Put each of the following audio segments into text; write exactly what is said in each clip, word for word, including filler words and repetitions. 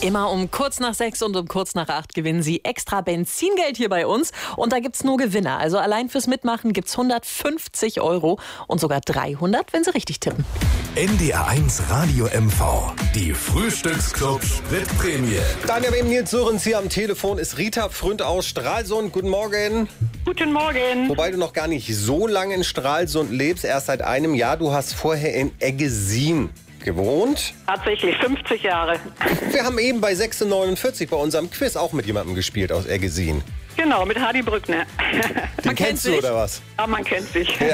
Immer um kurz nach sechs und um kurz nach acht gewinnen Sie extra Benzingeld hier bei uns. Und da gibt's nur Gewinner. Also allein fürs Mitmachen gibt's hundertfünfzig Euro und sogar dreihundert, wenn Sie richtig tippen. N D R eins Radio M V. Die Frühstücksclub Spritprämie. Daniel eben Nils Sörens hier am Telefon ist Rita Pfründ aus Stralsund. Guten Morgen. Guten Morgen. Wobei du noch gar nicht so lange in Stralsund lebst, erst seit einem Jahr. Du hast vorher in Eggesin gewohnt. Tatsächlich fünfzig Jahre. Wir haben eben bei sechs neunundvierzig bei unserem Quiz auch mit jemandem gespielt aus Eggesin. Genau, mit Hardy Brückner. Den kennst du oder was? Ja, man kennt sich. Ja.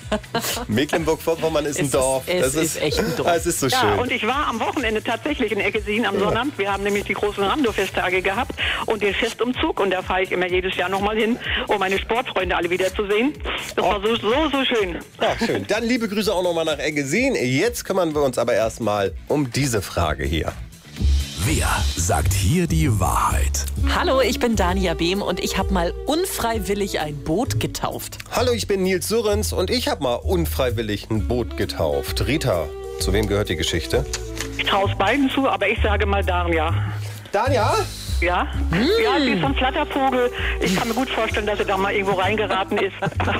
Mecklenburg-Vorpommern ist ein Es Dorf. ist- es das ist echt ein Dorf. Es ist so Ja, schön. und ich war am Wochenende tatsächlich in Eggesin am Sonnabend. Wir haben nämlich die großen Rando-Festtage gehabt und den Festumzug. Und da fahre ich immer jedes Jahr nochmal hin, um meine Sportfreunde alle wiederzusehen. Das war so, so, so schön. Ja, schön. Dann liebe Grüße auch nochmal nach Eggesin. Jetzt kümmern wir uns aber erstmal um diese Frage hier. Wer sagt hier die Wahrheit? Hallo, ich bin Dania Behm und ich habe mal unfreiwillig ein Boot getauft. Hallo, ich bin Nils Sörens und ich habe mal unfreiwillig ein Boot getauft. Rita, zu wem gehört die Geschichte? Ich traue es beiden zu, aber ich sage mal Dania. Dania? Ja? Ja, sie ist so ein Flattervogel. Ich kann mir gut vorstellen, dass sie da mal irgendwo reingeraten ist.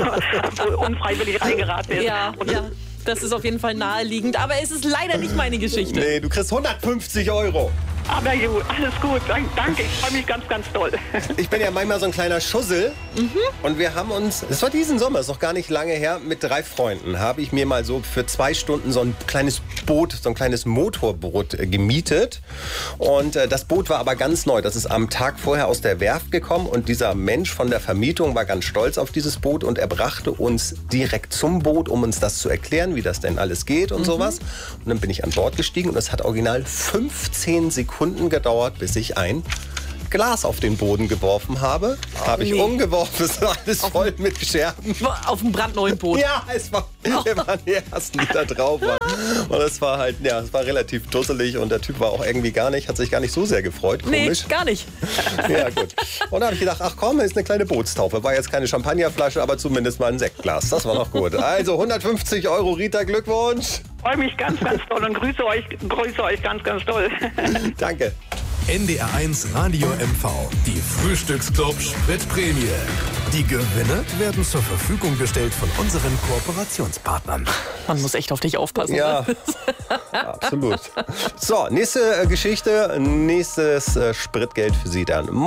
Unfreiwillig reingeraten ist. Ja, Und ja, das ist auf jeden Fall naheliegend, aber es ist leider nicht meine Geschichte. Nee, du kriegst hundertfünfzig Euro. Aber gut, alles gut. Danke, ich freue mich ganz, ganz doll. Ich bin ja manchmal so ein kleiner Schussel. Mhm. Und wir haben uns, das war diesen Sommer, ist noch gar nicht lange her, mit drei Freunden habe ich mir mal so für zwei Stunden so ein kleines Boot, so ein kleines Motorboot äh, gemietet. Und äh, das Boot war aber ganz neu. Das ist am Tag vorher aus der Werft gekommen. Und dieser Mensch von der Vermietung war ganz stolz auf dieses Boot. Und er brachte uns direkt zum Boot, um uns das zu erklären, wie das denn alles geht und mhm. sowas. Und dann bin ich an Bord gestiegen und es hat original fünfzehn Sekunden gedauert, bis ich ein Glas auf den Boden geworfen habe. Oh, habe ich nee. umgeworfen, es war alles voll mit Scherben. Auf einem brandneuen Boot. Ja, es war, wir waren die Ersten, die da drauf waren. Und es war halt, ja, es war relativ dusselig und der Typ war auch irgendwie gar nicht, hat sich gar nicht so sehr gefreut. Komisch. Nee, gar nicht. Ja, gut. Und dann habe ich gedacht, ach komm, ist eine kleine Bootstaufe. War jetzt keine Champagnerflasche, aber zumindest mal ein Sektglas. Das war noch gut. Also hundertfünfzig Euro, Rita, Glückwunsch. Ich freue mich ganz, ganz doll und grüße euch, grüße euch ganz, ganz doll. Danke. N D R eins Radio M V. Die Frühstücksclub Spritprämie. Die Gewinne werden zur Verfügung gestellt von unseren Kooperationspartnern. Man muss echt auf dich aufpassen. Ja, Ne? absolut. So, nächste äh, Geschichte, nächstes äh, Spritgeld für Sie dann.